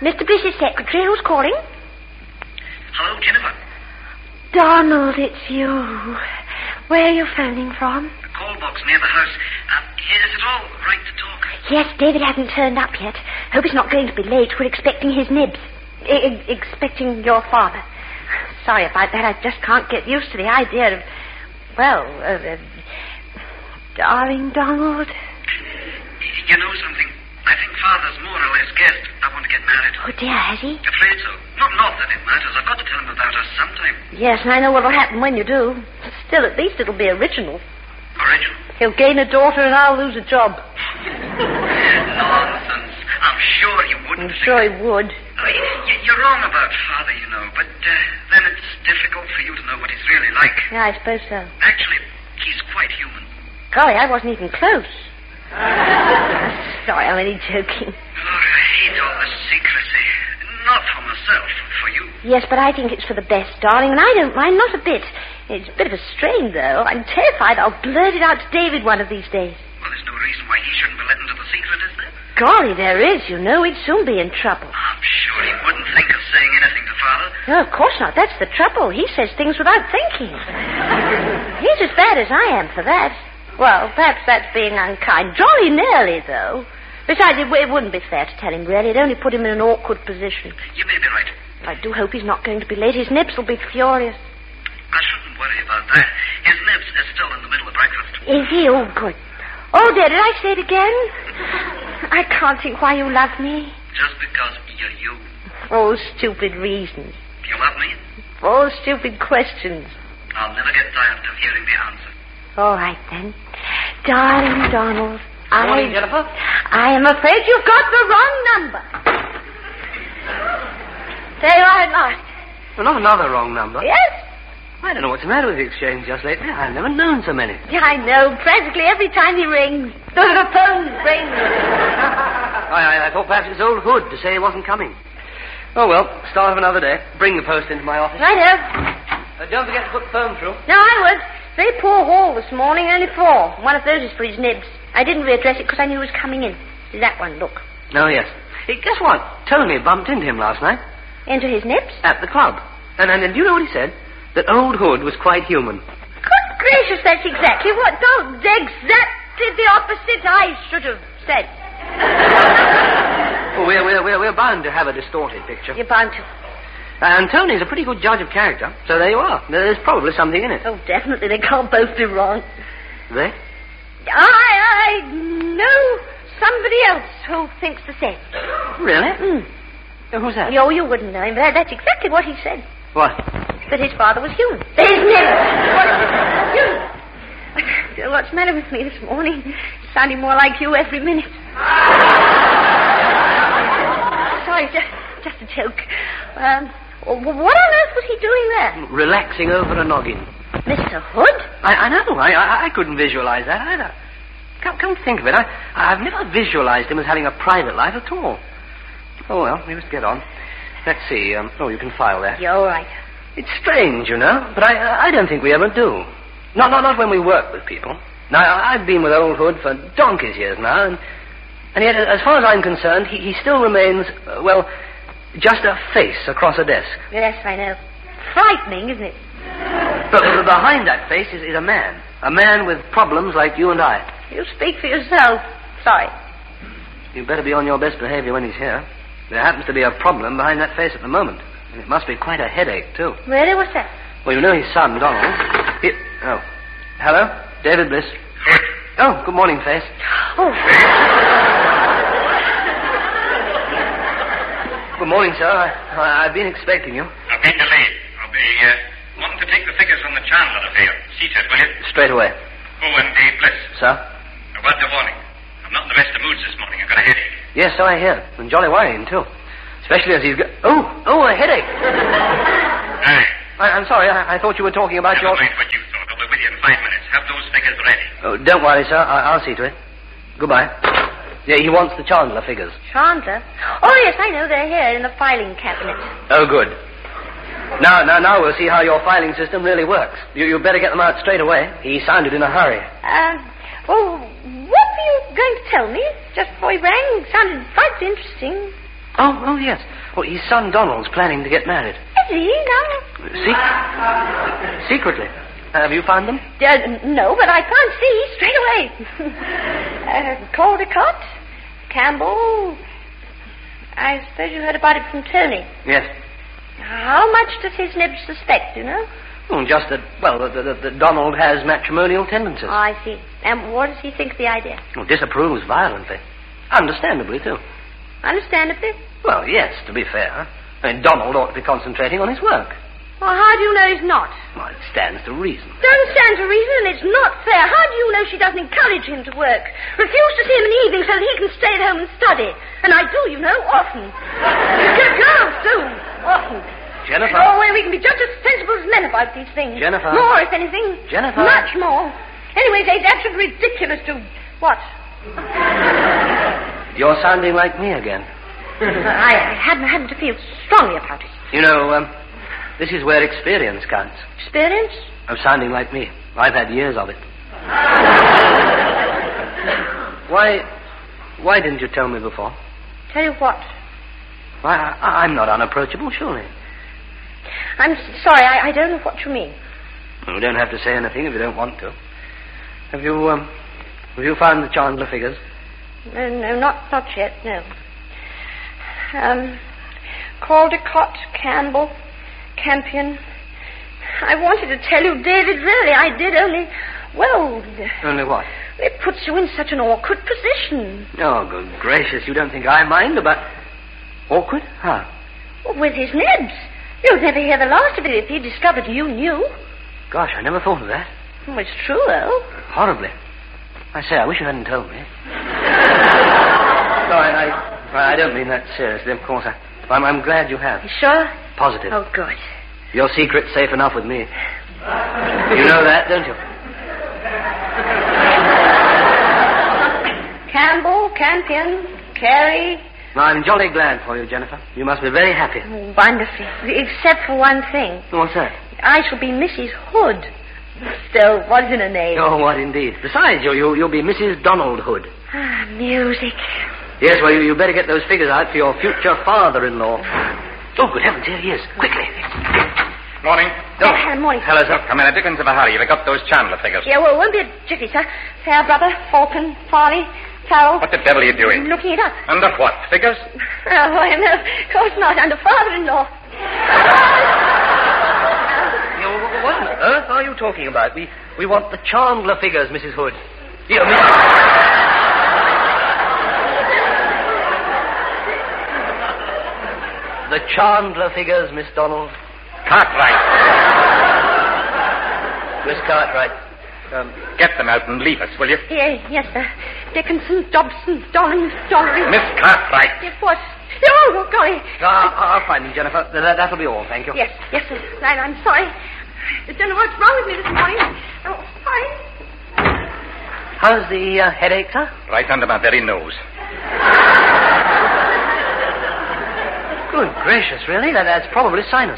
Mr. Bliss's secretary. Who's calling? Hello, Jennifer. Donald, it's you. Where are you phoning from? The call box near the house. Is it all right to talk? Yes, David hasn't turned up yet. Hope he's not going to be late. We're expecting his nibs. Expecting your father. Sorry about that. I just can't get used to the idea of... darling Donald. You know something? I think Father's more or less guessed I want to get married. Oh, dear, has he? Afraid so. Not that it matters. I've got to tell him about us sometime. Yes, and I know what'll happen when you do. Still, at least it'll be original. Original? He'll gain a daughter and I'll lose a job. Nonsense. I'm sure you wouldn't. I'm sure he would. You're wrong about Father, you know, but then it's difficult for you to know what he's really like. Yeah, I suppose so. Actually, he's quite human. Golly, I wasn't even close. Sorry, I'm only joking. Oh, I hate all this secrecy. Not for myself, for you. Yes, but I think it's for the best, darling, and I don't mind, not a bit. It's a bit of a strain, though. I'm terrified I'll blurt it out to David one of these days. Well, there's no reason why he shouldn't be let into the secret, is there? Golly, there is, you know. He'd soon be in trouble. I'm sure he wouldn't think of saying anything to Father. No, of course not. That's the trouble. He says things without thinking. He's as bad as I am for that. Well, perhaps that's being unkind. Jolly nearly, though. Besides, it wouldn't be fair to tell him, really. It'd only put him in an awkward position. You may be right. I do hope he's not going to be late. His nibs will be furious. I shouldn't worry about that. His nibs is still in the middle of breakfast. Is he? Oh, good. Oh, dear, did I say it again? I can't think why you love me. Just because you're you. Oh, stupid reasons. You love me? Oh, stupid questions. I'll never get tired of hearing the answer. All right, then. Darling Donald, Good morning, Jennifer. I am afraid you've got the wrong number. There you are at last. Well, not another wrong number. Yes? I don't know what's the matter with the exchange just lately. I've never known so many. Yeah, I know. Practically every time he rings. The phone rings. I thought perhaps it's old Hood to say he wasn't coming. Oh, well, start of another day. Bring the post into my office. I know. Don't forget to put the phone through. No, I would. Very poor haul this morning, only 4. One of those is for his nibs. I didn't readdress it because I knew he was coming in. See that one, look. Oh, yes. Hey, guess what? Tony bumped into him last night. Into his nibs? At the club. And do you know what he said? That old Hood was quite human. Good gracious, that's exactly what... No, exactly the opposite I should have said. Oh, we're bound to have a distorted picture. You're bound to. And Tony's a pretty good judge of character, so there you are. There's probably something in it. Oh, definitely. They can't both be wrong. They? I know somebody else who thinks the same. Really? Who's that? Oh, you wouldn't know him, but that's exactly what he said. What? That his father was human. His name was human. What's the matter with me this morning? Sounding more like you every minute. Sorry, just a joke. What on earth was he doing there? Relaxing over a noggin. Mr. Hood? I know. I couldn't visualize that either. Come think of it. I've never visualized him as having a private life at all. Oh, well, we must get on. Let's see. You can file there. You're all right. It's strange, you know, but I don't think we ever do. Not when we work with people. Now, I've been with old Hood for donkey's years now, and yet, as far as I'm concerned, he still remains, just a face across a desk. Yes, I know. Frightening, isn't it? But behind that face is a man. A man with problems like you and I. You speak for yourself. Sorry. You better be on your best behavior when he's here. There happens to be a problem behind that face at the moment. And it must be quite a headache, too. Really? What's that? Well, you know his son, Donald. Hello? David Bliss. Oh, good morning, Face. Oh. Good morning, sir. I've been expecting you. I've been delayed. I'll be wanting to take the figures on the Chandler affair. Seated, will you? Straight away. Oh, and Bliss. Sir? A word of warning. I'm not in the best of moods this morning. I've got a headache. Yes, so I hear. And jolly worrying, too. Especially as he's got... Oh, a headache. Aye. I'm sorry. I thought you were talking about Never mind what you thought. I'll be with you in 5 minutes. Have those figures ready. Oh, don't worry, sir. I'll see to it. Goodbye. Yeah, he wants the Chandler figures. Chandler? Oh, yes, I know. They're here in the filing cabinet. Oh, good. Now we'll see how your filing system really works. You better get them out straight away. He sounded in a hurry. What were you going to tell me just before he rang? Sounded quite interesting. Oh, yes. Well, his son Donald's planning to get married. Is he now? Secretly. Have you found them? No, but I can't see straight away. Caldecott, Campbell. I suppose you heard about it from Tony. Yes. How much does his nib suspect, you know? Well, just that, that Donald has matrimonial tendencies. Oh, I see. And what does he think of the idea? Well, disapproves violently. Understandably, too. Understandably? Well, yes, to be fair. I mean, Donald ought to be concentrating on his work. Well, how do you know he's not? Well, it stands to reason. Don't stand to reason, and it's not fair. How do you know she doesn't encourage him to work? Refuse to see him in the evening so that he can stay at home and study. And I do, you know, often. Girls do, often. Jennifer. Oh, well, we can be just as sensible as men about these things. Jennifer. More, if anything. Jennifer. Much more. Anyways, it's absolutely ridiculous to... What? You're sounding like me again. I hadn't to feel strongly about it. You know, this is where experience counts. Experience? Of sounding like me. I've had years of it. Why didn't you tell me before? Tell you what? Why, I'm not unapproachable, surely. I'm sorry, I don't know what you mean. Well, you don't have to say anything if you don't want to. Have you found the Chandler figures? No, not yet, no. Caldecott, Campbell, Campion. I wanted to tell you, David, really, I did, only what? It puts you in such an awkward position. Oh, good gracious, you don't think I mind about... Awkward? How? Well, with his nibs. You'd never hear the last of it if he discovered you knew. Gosh, I never thought of that. Well, it's true, though. Horribly. I say, I wish you hadn't told me. No, I don't mean that seriously, of course. I'm glad you have. You sure? Positive. Oh, good. Your secret's safe enough with me. You know that, don't you? Campbell, Campion, Carey. Well, I'm jolly glad for you, Jennifer. You must be very happy. Oh, wonderful. Except for one thing. What's that? I shall be Mrs. Hood. Still, what's in a name? Oh, what indeed. Besides, you'll be Mrs. Donald Hood. Ah, music. Yes, well, you better get those figures out for your future father-in-law. Oh, good heavens, here he is. Quickly. Morning. Morning. Hello, sir. I'm in a dickens of a hurry. Have you got those Chandler figures? Yeah, well, it won't be a jiffy, sir. Fairbrother, Falcon, Farley, Farrell. What the devil are you doing? I'm looking it up. Under what? Figures? Oh, no, of course not. Under father-in-law. What on earth are you talking about? We want the Chandler figures, Mrs. Hood. Here, The Chandler figures, Miss Donald. Cartwright. Miss Cartwright. Get them out and leave us, will you? Yes, sir. Dickinson, Dobson, Dollings, Dollery. Miss Cartwright. Yes, what? Oh, golly. I'll find them, Jennifer. That'll be all, thank you. Yes, sir. I'm sorry. I don't know what's wrong with me this morning. Oh, sorry. How's the headache, sir? Right under my very nose. Good gracious, really? That's probably sinus.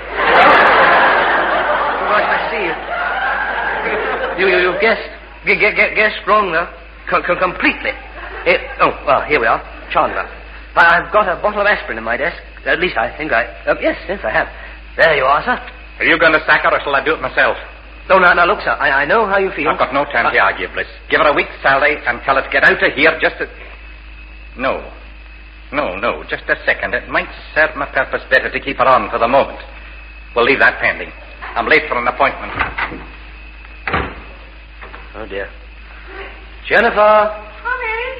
Right, I see you. You've guessed wrong, though. Completely. Here we are. Chandler. I've got a bottle of aspirin in my desk. At least I think yes, I have. There you are, sir. Are you going to sack her, or shall I do it myself? No, look, sir. I know how you feel. I've got no time to argue, Bliss. Give her a week's salary and tell her to get out of here just as... No, just a second. It might serve my purpose better to keep her on for the moment. We'll leave that pending. I'm late for an appointment. Oh, dear. Jennifer! Coming.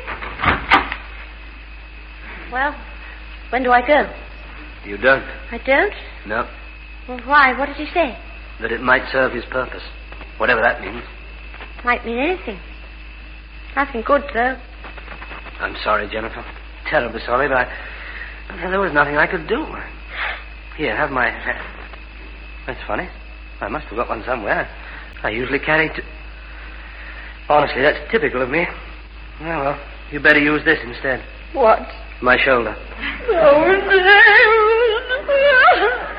Well, when do I go? You don't. I don't? No. Well, why? What did he say? That it might serve his purpose. Whatever that means. Might mean anything. Nothing good, though. I'm sorry, Jennifer. Terribly sorry, but there was nothing I could do. Here, have my... That's funny. I must have got one somewhere. I usually carry two... Honestly, that's typical of me. Well, you better use this instead. What? My shoulder. Oh,